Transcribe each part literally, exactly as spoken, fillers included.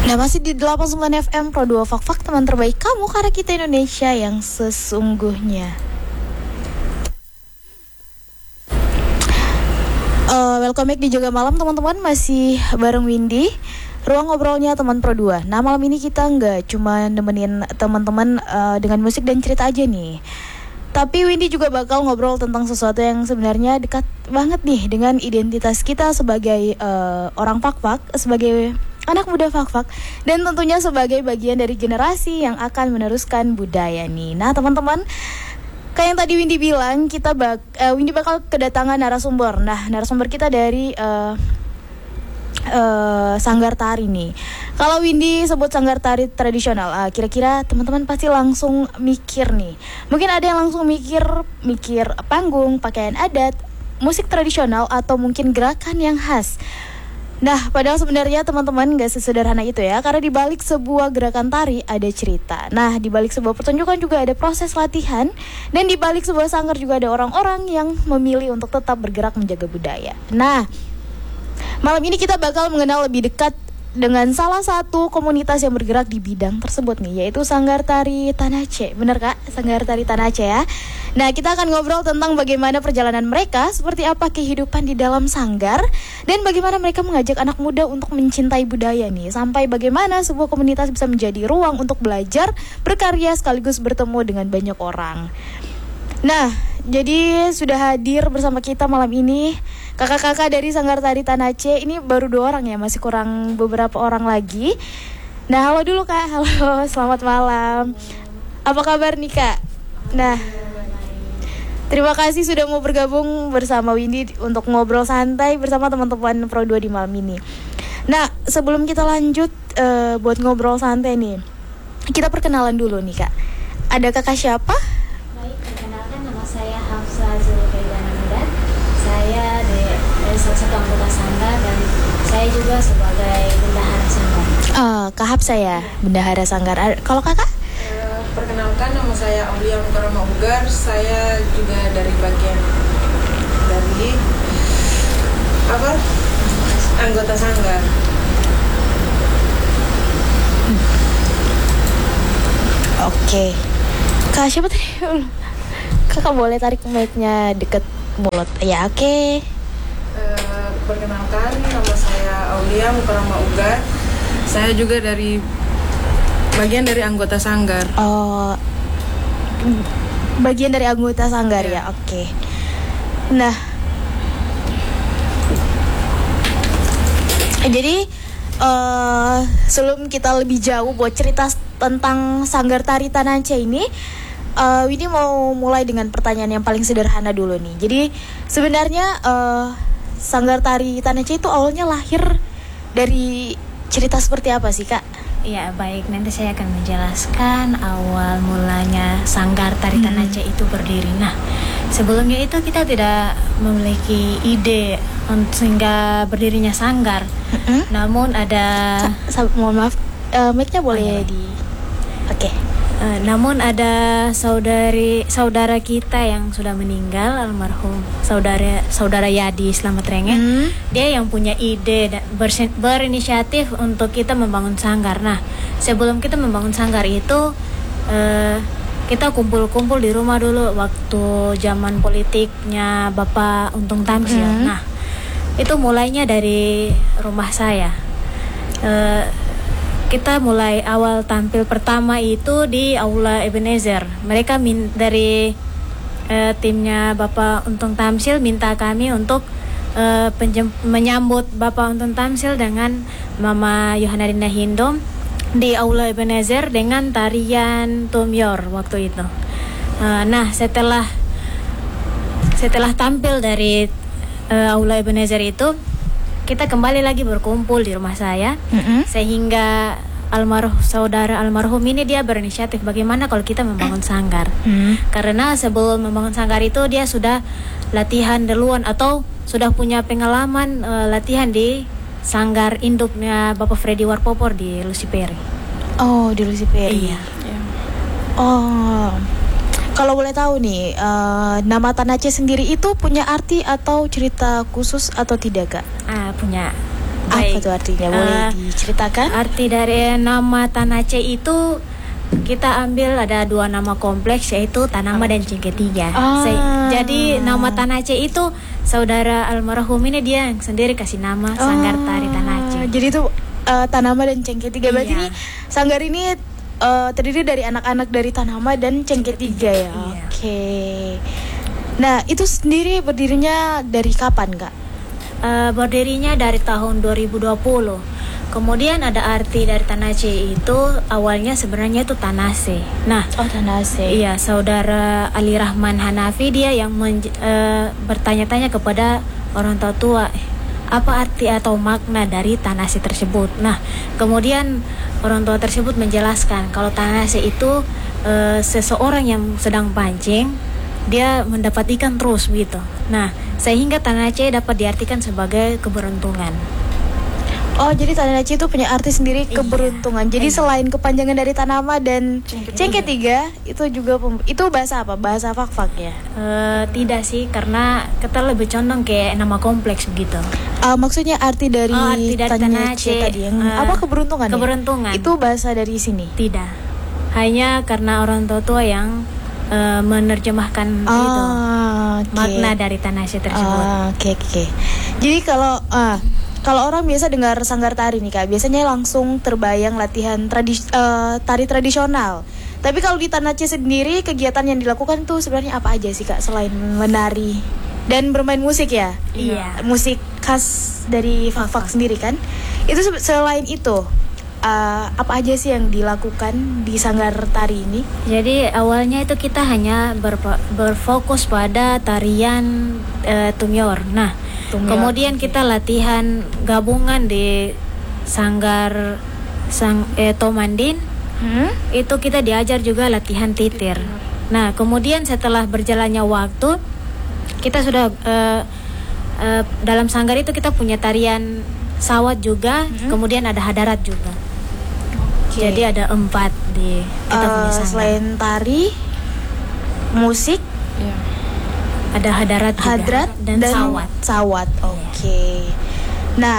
Nah, masih di delapan puluh sembilan F M Pro dua Fak-Fak, teman terbaik kamu, karena kita Indonesia yang sesungguhnya. uh, Welcome back di Jaga Malam, teman-teman. Masih bareng Windy, ruang ngobrolnya teman Pro dua. Nah, malam ini kita nggak cuma nemenin teman-teman uh, dengan musik dan cerita aja nih, tapi Windy juga bakal ngobrol tentang sesuatu yang sebenarnya dekat banget nih dengan identitas kita sebagai uh, orang Fak-Fak, sebagai anak muda Fak-Fak, dan tentunya sebagai bagian dari generasi yang akan meneruskan budaya nih. Nah, teman-teman, kayak yang tadi Windy bilang, kita bak uh, Windy bakal kedatangan narasumber. Nah, narasumber kita dari uh, uh, Sanggar Tari nih. Kalau Windy sebut Sanggar Tari tradisional, uh, kira-kira teman-teman pasti langsung mikir nih. Mungkin ada yang langsung mikir mikir panggung, pakaian adat, musik tradisional, atau mungkin gerakan yang khas. Nah, padahal sebenarnya teman-teman gak sesederhana itu ya, karena di balik sebuah gerakan tari ada cerita. Nah, di balik sebuah pertunjukan juga ada proses latihan, dan di balik sebuah sanggar juga ada orang-orang yang memilih untuk tetap bergerak menjaga budaya. Nah, malam ini kita bakal mengenal lebih dekat dengan salah satu komunitas yang bergerak di bidang tersebut nih, yaitu Sanggar Tari Tanah Aceh. Bener Kak? Sanggar Tari Tanah Aceh ya. Nah, kita akan ngobrol tentang bagaimana perjalanan mereka, seperti apa kehidupan di dalam sanggar, dan bagaimana mereka mengajak anak muda untuk mencintai budaya nih, sampai bagaimana sebuah komunitas bisa menjadi ruang untuk belajar, berkarya, sekaligus bertemu dengan banyak orang. Nah, jadi sudah hadir bersama kita malam ini kakak-kakak dari Sanggar Tari Tanah Aceh. Ini baru dua orang ya, masih kurang beberapa orang lagi. Nah, halo dulu Kak. Halo, selamat malam. Apa kabar nih Kak? Nah, terima kasih sudah mau bergabung bersama Windy untuk ngobrol santai bersama teman-teman Pro dua di malam ini. Nah, sebelum kita lanjut uh, buat ngobrol santai nih, kita perkenalan dulu nih Kak. Ada kakak siapa? Baik, perkenalkan, nama saya Hafsa Zulkaidana Mudan. Saya dari salah satu anggota sanggar, dan saya juga sebagai bendahara sanggar. Uh, Kak Hafsa ya, bendahara sanggar. Kalau kakak? Perkenalkan, nama saya Aulia Mukarama Ugar. Saya juga dari bagian dari apa? Anggota sanggar. Hmm. Oke. Okay. Kak siapa tadi? Kakak boleh tarik mic-nya deket mulut. Ya, oke. Okay. Uh, perkenalkan, nama saya Aulia Mukarama Ugar. Saya juga dari bagian dari anggota sanggar. Oh, bagian dari anggota sanggar yeah. ya, oke. Okay. Nah, jadi uh, sebelum kita lebih jauh buat cerita tentang Sanggar Tari Tanah Aceh ini, uh, Windy mau mulai dengan pertanyaan yang paling sederhana dulu nih. Jadi sebenarnya uh, Sanggar Tari Tanah Aceh itu awalnya lahir dari cerita seperti apa sih Kak? Ya, baik, nanti saya akan menjelaskan awal mulanya Sanggar Tari Tanah Aceh itu berdiri. Nah, sebelumnya itu kita tidak memiliki ide sehingga berdirinya sanggar. Mm-hmm. Namun ada Sa- sa- mohon maaf, uh, mic-nya boleh oh, ya. di Oke. Okay. Uh, namun ada saudari saudara kita yang sudah meninggal, almarhum saudara saudara Yadi Slamet Renge. Mm. Dia yang punya ide dan ber- berinisiatif untuk kita membangun sanggar. Nah, sebelum kita membangun sanggar itu uh, kita kumpul-kumpul di rumah dulu waktu zaman politiknya Bapak Untung Tamsil. Mm. Nah, itu mulainya dari rumah saya. Uh, Kita mulai awal tampil pertama itu di Aula Ebenezer. Mereka min- dari uh, timnya Bapak Untung Tamsil minta kami untuk uh, penjem- menyambut Bapak Untung Tamsil dengan Mama Yohana Rina Hindom di Aula Ebenezer dengan tarian Tumyor waktu itu. Uh, nah, setelah setelah tampil dari uh, Aula Ebenezer itu, kita kembali lagi berkumpul di rumah saya. Mm-hmm. Sehingga almarhum saudara almarhum ini dia berinisiatif bagaimana kalau kita membangun sanggar. Mm-hmm. Karena sebelum membangun sanggar itu dia sudah latihan duluan atau sudah punya pengalaman uh, latihan di sanggar induknya Bapak Freddy Warpopor di Luciperi. Oh, di Luciperi. Iya. Yeah. Oh. Kalau boleh tahu nih, uh, nama Tanah Aceh sendiri itu punya arti atau cerita khusus atau tidak Kak? Ah, punya. Apa tuh artinya? Boleh Uh, diceritakan? Arti dari nama Tanace itu kita ambil ada dua nama kompleks, yaitu Tanama dan Cengketiga. Ah. Se- Jadi nama Tanace itu saudara almarhum ini dia yang sendiri kasih nama Sanggar Tari Tanace. Ah, jadi itu uh, Tanama dan Cengketiga. Berarti Iya. ini sanggar ini uh, terdiri dari anak-anak dari Tanama dan Cengketiga ya. Iya. Oke. Nah, itu sendiri berdirinya dari kapan, Kak? Uh, berdirinya dari tahun dua ribu dua puluh. Kemudian ada arti dari Tanace itu awalnya sebenarnya itu Tanase. Nah, Oh, Tanase. iya, saudara Ali Rahman Hanafi dia yang men- uh, bertanya-tanya kepada orang tua tua, "Eh, apa arti atau makna dari Tanase tersebut?" Nah, kemudian orang tua tersebut menjelaskan kalau Tanase itu uh, seseorang yang sedang pancing, dia mendapat ikan terus gitu. Nah, sehingga Tanace dapat diartikan sebagai keberuntungan. Oh, jadi Tanace itu punya arti sendiri Iya. keberuntungan. Jadi Iya. selain kepanjangan dari Tanama dan Cengketiga. Cengketiga, itu juga pem- itu bahasa apa? Bahasa Fak-Fak ya. Uh, tidak sih, karena kita lebih condong ke nama kompleks begitu. Uh, maksudnya arti dari, Oh, arti dari Tanace Tanace, tadi yang uh, apa keberuntungan? ya? keberuntungan. Itu bahasa dari sini. Tidak, hanya karena orang tua tua yang uh, menerjemahkan itu Ah, oke. makna dari Tanace tersebut. Ah, Oke oke. Jadi kalau ah, kalau orang biasa dengar sanggar tari nih Kak, biasanya langsung terbayang latihan tradis eh, tari tradisional. Tapi kalau di Tanace sendiri kegiatan yang dilakukan tuh sebenarnya apa aja sih Kak selain menari dan bermain musik ya? Iya. Musik khas dari Fak-Fak sendiri kan? Itu se- selain itu eh, apa aja sih yang dilakukan di sanggar tari ini? Jadi awalnya itu kita hanya berpo- berfokus pada tarian uh, Tumyor. Nah, Tumyor, kemudian kita latihan gabungan di sanggar sang eh, Tomandin. Hmm? Itu kita diajar juga latihan titir. Nah, kemudian setelah berjalannya waktu, kita sudah uh, uh, dalam sanggar itu kita punya tarian sawat juga, kemudian ada hadarat juga. Oke. Jadi ada empat di kita punya Eh, sanggar. selain tari, musik, Iya. Ada hadarat juga hadrat dan, sawat. Sawat, oke. Nah,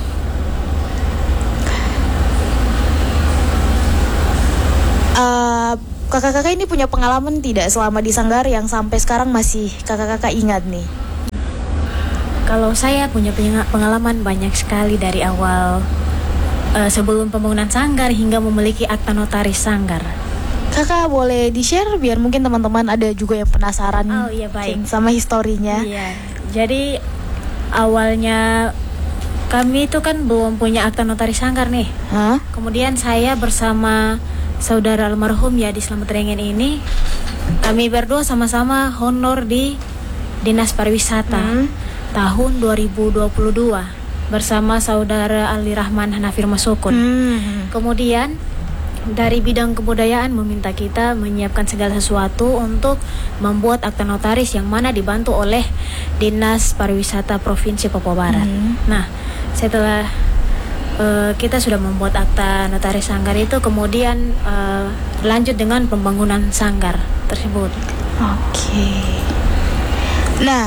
eh, kakak-kakak ini punya pengalaman tidak selama di sanggar yang sampai sekarang masih kakak-kakak ingat nih? Kalau saya punya penga- pengalaman banyak sekali dari awal eh, sebelum pembangunan sanggar hingga memiliki akta notaris sanggar. Kakak boleh di-share biar mungkin teman-teman ada juga yang penasaran Oh, iya, baik. sama historinya. Iya. Jadi awalnya kami itu kan belum punya akta notaris sanggar nih. Hah? Kemudian saya bersama saudara almarhum ya di Slamet Rengen ini, kami berdua sama-sama honor di Dinas Pariwisata Hmm. tahun dua ribu dua puluh dua bersama saudara Ali Rahman Hanafir Masukun. Hmm. Kemudian dari bidang kebudayaan meminta kita menyiapkan segala sesuatu untuk membuat akta notaris yang mana dibantu oleh Dinas Pariwisata Provinsi Papua Barat. Hmm. Nah, setelah uh, kita sudah membuat akta notaris sanggar itu, kemudian uh, lanjut dengan pembangunan sanggar tersebut. Oke. Nah,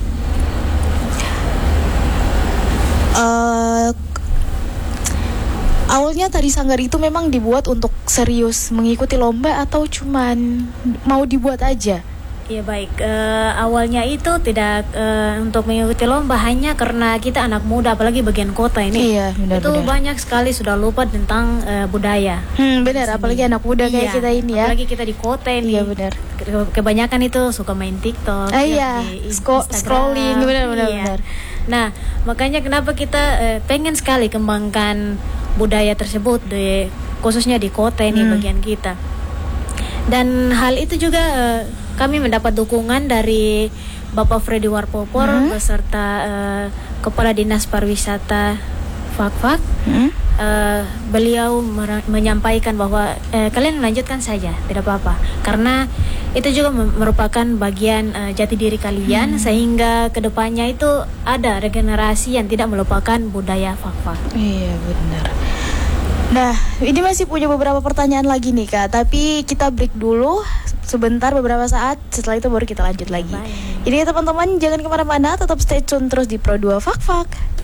eh awalnya tari sanggar itu memang dibuat untuk serius mengikuti lomba atau cuman mau dibuat aja? Iya baik, Eh, awalnya itu tidak eh, untuk mengikuti lomba, hanya karena kita anak muda, apalagi bagian kota ini. Iya, benar, Itu benar. banyak sekali sudah lupa tentang eh, budaya. Hmm, benar. Apalagi anak muda kayak Iya, kita ini ya. Apalagi kita di kota ini. Iya, benar. Ke- Kebanyakan itu suka main TikTok. Ah, ya, iya, di Scro- Instagram. scrolling, benar, benar, Iya. benar. Nah, makanya kenapa kita eh, pengen sekali kembangkan budaya tersebut di khususnya di kota ini Hmm. bagian kita. Dan hal itu juga eh, kami mendapat dukungan dari Bapak Freddy Warpopor Hmm. beserta eh, Kepala Dinas Pariwisata Fak-Fak. Hmm? Eh, beliau mer- menyampaikan bahwa eh, kalian melanjutkan saja, tidak apa-apa, karena itu juga mem- merupakan bagian eh, jati diri kalian, sehingga kedepannya itu ada regenerasi yang tidak melupakan budaya Fak-Fak. Iya, benar. Nah, ini masih punya beberapa pertanyaan lagi nih Kak, tapi kita break dulu sebentar beberapa saat, setelah itu baru kita lanjut lagi. Baik. Jadi teman-teman jangan kemana-mana, tetap stay tune terus di Pro dua Fak-Fak.